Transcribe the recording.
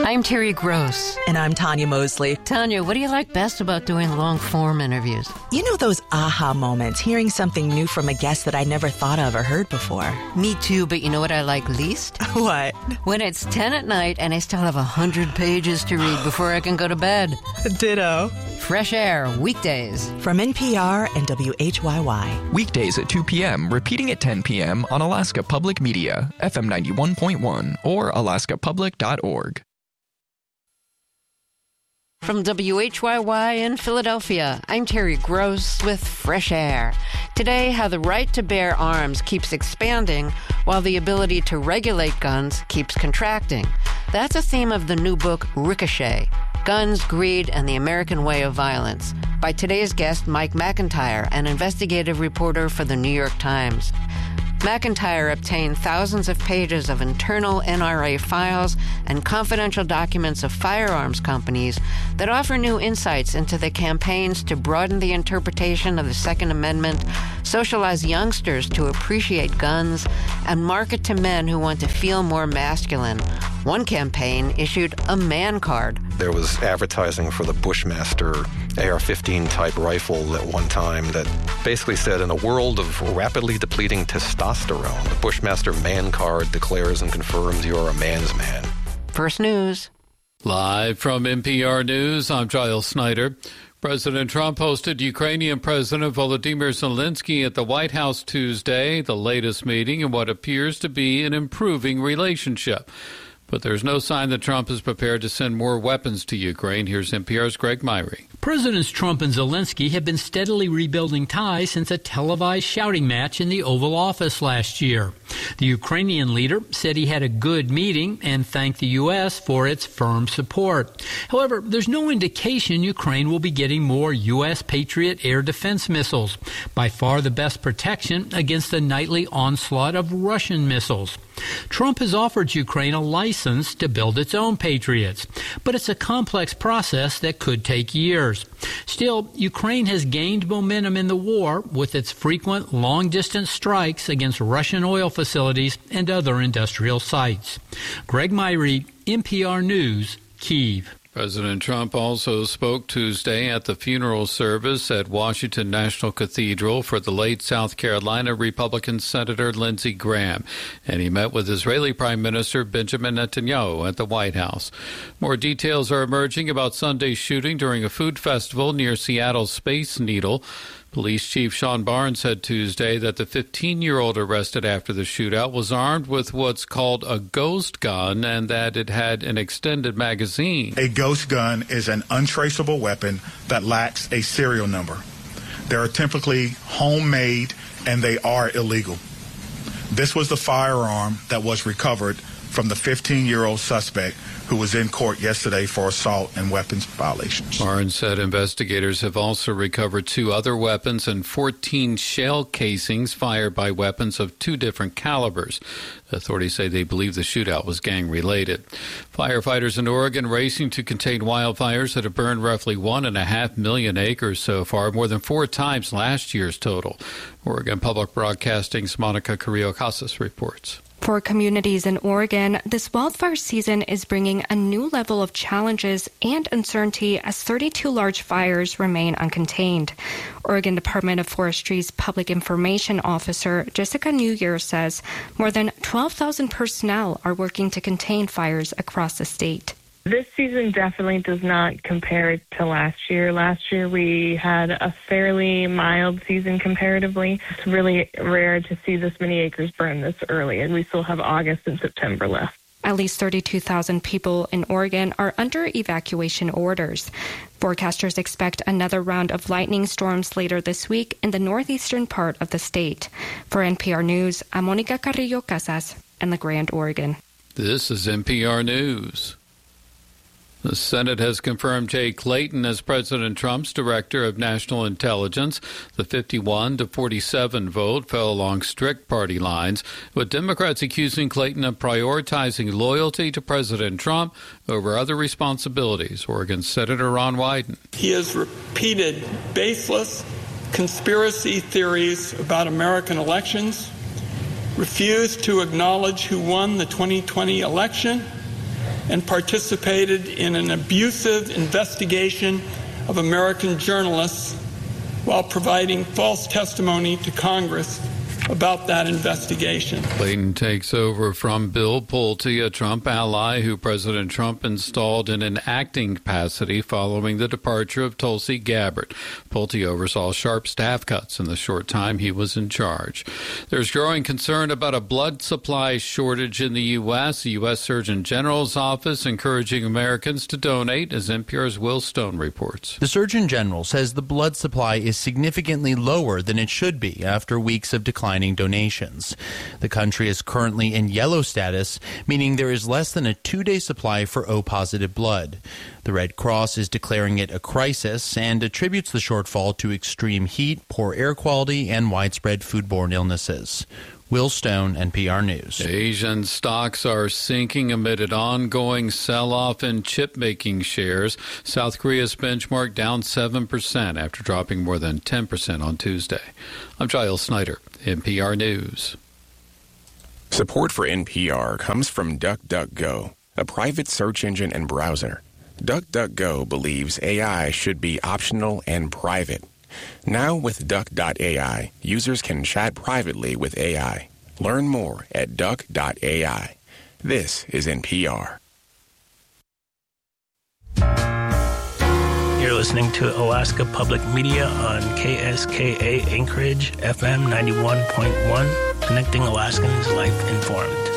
I'm Terry Gross. And I'm Tanya Mosley. Tanya, what do you like best about doing long-form interviews? You know those aha moments, hearing something new from a guest that I never thought of or heard before. Me too, but you know what I like least? What? When it's 10 at night and I still have 100 pages to read before I can go to bed. Ditto. Fresh Air, weekdays. From NPR and WHYY. Weekdays at 2 p.m., repeating at 10 p.m. on Alaska Public Media, FM 91.1 or alaskapublic.org. From WHYY in Philadelphia, I'm Terry Gross with Fresh Air. Today, how the right to bear arms keeps expanding while the ability to regulate guns keeps contracting. That's a theme of the new book, Ricochet, Guns, Greed, and the American Way of Violence, by today's guest, Mike McIntyre, an investigative reporter for the New York Times. McIntyre obtained thousands of pages of internal NRA files and confidential documents of firearms companies that offer new insights into the campaigns to broaden the interpretation of the Second Amendment, socialize youngsters to appreciate guns, and market to men who want to feel more masculine. One campaign issued a man card. There was advertising for the Bushmaster AR-15 type rifle at one time that basically said, in a world of rapidly depleting testosterone, the Bushmaster man card declares and confirms you are a man's man. First News. Live from NPR News, I'm Giles Snyder. President Trump hosted Ukrainian President Volodymyr Zelensky at the White House Tuesday, the latest meeting in what appears to be an improving relationship. But there's no sign that Trump is prepared to send more weapons to Ukraine. Here's NPR's Greg Myrie. Presidents Trump and Zelensky have been steadily rebuilding ties since a televised shouting match in the Oval Office last year. The Ukrainian leader said he had a good meeting and thanked the U.S. for its firm support. However, there's no indication Ukraine will be getting more U.S. Patriot air defense missiles, by far the best protection against the nightly onslaught of Russian missiles. Trump has offered Ukraine a license to build its own Patriots, but it's a complex process that could take years. Still, Ukraine has gained momentum in the war with its frequent long-distance strikes against Russian oil facilities and other industrial sites. Greg Myrie, NPR News, Kyiv. President Trump also spoke Tuesday at the funeral service at Washington National Cathedral for the late South Carolina Republican Senator Lindsey Graham, and he met with Israeli Prime Minister Benjamin Netanyahu at the White House. More details are emerging about Sunday's shooting during a food festival near Seattle's Space Needle. Police Chief Sean Barnes said Tuesday that the 15-year-old arrested after the shootout was armed with what's called a ghost gun and that it had an extended magazine. A ghost gun is an untraceable weapon that lacks a serial number. They are typically homemade and they are illegal. This was the firearm that was recovered from the 15-year-old suspect who was in court yesterday for assault and weapons violations. Barnes said investigators have also recovered 2 other weapons and 14 shell casings fired by weapons of 2 different calibers. Authorities say they believe the shootout was gang-related. Firefighters in Oregon racing to contain wildfires that have burned roughly 1.5 million acres so far, more than 4 times last year's total. Oregon Public Broadcasting's Monica Carrillo-Casas reports. For communities in Oregon, this wildfire season is bringing a new level of challenges and uncertainty as 32 large fires remain uncontained. Oregon Department of Forestry's Public Information Officer Jessica New Year says more than 12,000 personnel are working to contain fires across the state. This season definitely does not compare to last year. Last year we had a fairly mild season comparatively. It's really rare to see this many acres burn this early, and we still have August and September left. At least 32,000 people in Oregon are under evacuation orders. Forecasters expect another round of lightning storms later this week in the northeastern part of the state. For NPR News, I'm Monica Carrillo-Casas in La Grande, Oregon. This is NPR News. The Senate has confirmed Jay Clayton as President Trump's Director of National Intelligence. The 51-47 vote fell along strict party lines, with Democrats accusing Clayton of prioritizing loyalty to President Trump over other responsibilities. Oregon Senator Ron Wyden. He has repeated baseless conspiracy theories about American elections, refused to acknowledge who won the 2020 election, and participated in an abusive investigation of American journalists while providing false testimony to Congress about that investigation. Clayton takes over from Bill Pulte, a Trump ally who President Trump installed in an acting capacity following the departure of Tulsi Gabbard. Pulte oversaw sharp staff cuts in the short time he was in charge. There's growing concern about a blood supply shortage in the U.S. The U.S. Surgeon General's office encouraging Americans to donate, as NPR's Will Stone reports. The Surgeon General says the blood supply is significantly lower than it should be after weeks of declining donations. The country is currently in yellow status, meaning there is less than a 2-day supply for O-positive blood. The Red Cross is declaring it a crisis and attributes the shortfall to extreme heat, poor air quality, and widespread foodborne illnesses. Will Stone, NPR News. Asian stocks are sinking amid an ongoing sell-off in chip-making shares. South Korea's benchmark down 7% after dropping more than 10% on Tuesday. I'm Giles Snyder, NPR News. Support for NPR comes from DuckDuckGo, a private search engine and browser. DuckDuckGo believes AI should be optional and private. Now with Duck.ai, users can chat privately with AI. Learn more at Duck.ai. This is NPR. You're listening to Alaska Public Media on KSKA Anchorage, FM 91.1, connecting Alaskans life informed.